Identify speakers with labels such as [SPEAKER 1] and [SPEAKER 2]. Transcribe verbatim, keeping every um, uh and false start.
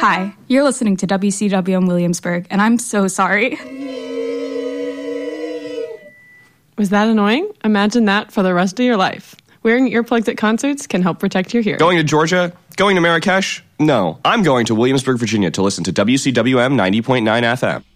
[SPEAKER 1] Hi, you're listening to W C W in Williamsburg, and I'm so sorry.
[SPEAKER 2] Was that annoying? Imagine that for the rest of your life. Wearing earplugs at concerts can help protect your hearing.
[SPEAKER 3] Going to Georgia? Going to Marrakesh? No, I'm going to Williamsburg, Virginia to listen to W C W M ninety point nine F M.